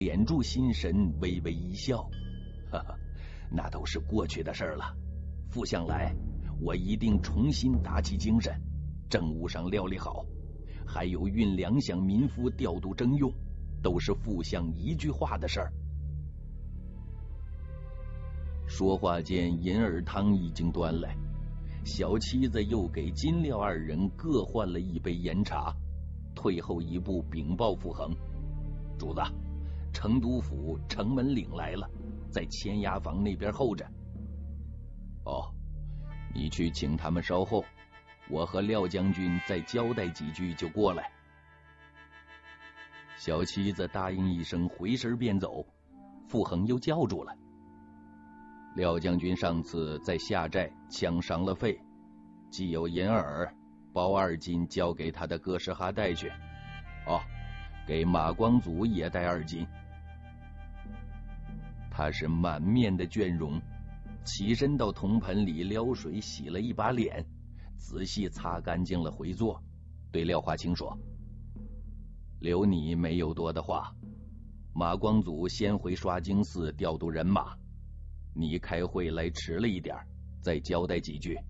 敛住心神，微微一笑，哈哈，那都是过去的事了。副相来，我一定重新打起精神，政务上料理好，还有运粮饷民夫调度征用，都是副相一句话的事儿。说话间，银耳汤已经端来，小妻子又给金廖二人各换了一杯盐茶，退后一步禀报傅恒：主子，成都府城门岭来了，在签押房那边候着。哦，你去请他们稍后，我和廖将军再交代几句就过来。小妻子答应一声，回身便走。傅恒又叫住了：廖将军上次在下寨抢伤了肺，既有银耳，包2斤交给他的哥什哈带去。哦，给马光祖也带2斤。他是满面的倦容，起身到铜盆里撩水洗了一把脸，仔细擦干净了回座，对廖华清说：留你没有多的话，马光祖先回刷经寺调度人马，你开会来迟了一点，再交代几句。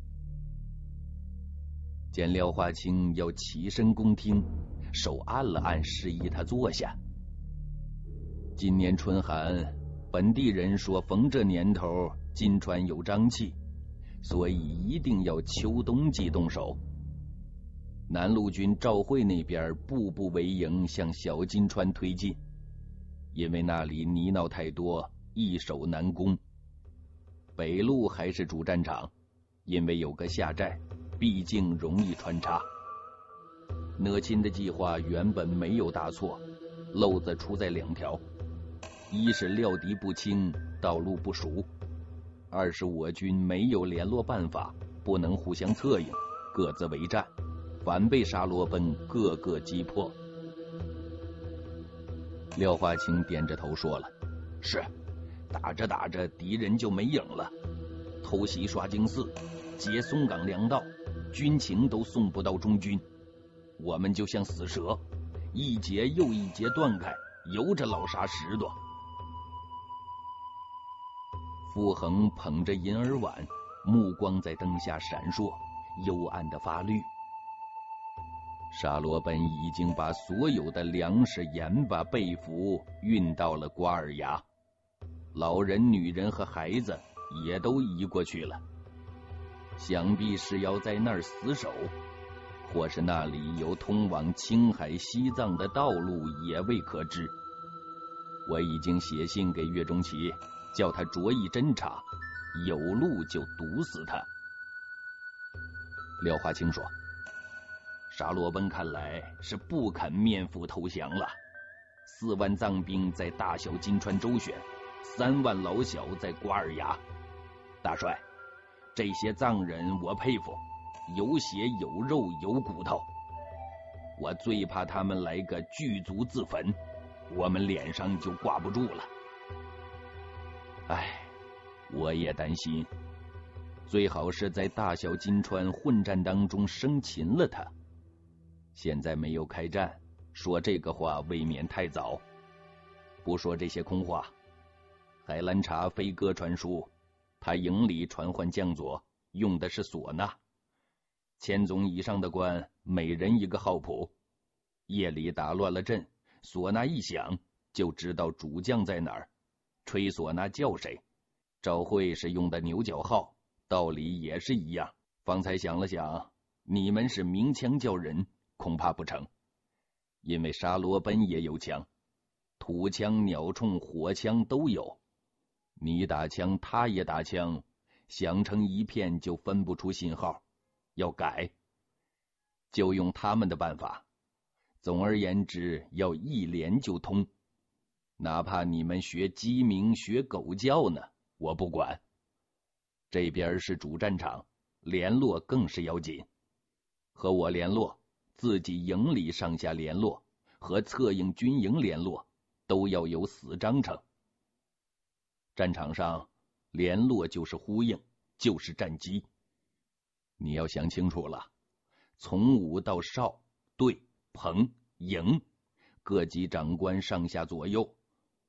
见廖华清要起身恭听，手按了按，示意他坐下。今年春寒，本地人说逢这年头金川有瘴气，所以一定要秋冬季动手。南路军赵会那边步步为营向小金川推进，因为那里泥淖太多，易守难攻。北路还是主战场，因为有个下寨，毕竟容易穿插。讷亲的计划原本没有大错，漏子出在2条：一是料敌不清，道路不熟；二是我军没有联络办法，不能互相策应，各自为战，反被沙罗奔各个击破。廖华清点着头说了：是，打着打着敌人就没影了，偷袭刷经寺，劫松岗粮道，军情都送不到中军，我们就像死蛇，一节又一节断开，由着老沙拾掇。傅恒捧着银耳碗，目光在灯下闪烁，幽暗的发绿。沙罗奔已经把所有的粮食、盐巴、被服运到了瓜尔崖，老人、女人和孩子也都移过去了，想必是要在那儿死守，或是那里有通往青海、西藏的道路也未可知。我已经写信给岳钟琪，叫他着意侦查，有路就堵死他。廖华清说：沙罗奔看来是不肯面赴投降了，4万藏兵在大小金川周旋，3万老小在瓜尔崖。大帅，这些藏人我佩服，有血有肉有骨头，我最怕他们来个聚族自焚，我们脸上就挂不住了。唉，我也担心，最好是在大小金川混战当中生擒了他。现在没有开战，说这个话未免太早。不说这些空话，海兰察飞鸽传书，他营里传唤将佐，用的是唢呐，1000总以上的官每人一个号谱，夜里打乱了阵，唢呐一响就知道主将在哪儿，吹唢呐叫谁。赵会是用的牛角号，道理也是一样。方才想了想，你们是鸣枪叫人，恐怕不成，因为沙罗奔也有枪，土枪、鸟铳、火枪都有，你打枪他也打枪，响成一片就分不出信号，要改就用他们的办法。总而言之，要一连就通，哪怕你们学鸡鸣学狗叫呢，我不管。这边是主战场，联络更是要紧，和我联络，自己营里上下联络，和策应军营联络，都要有死章程。战场上联络就是呼应，就是战机。你要想清楚了，从武到少、队、棚、营，各级长官上下左右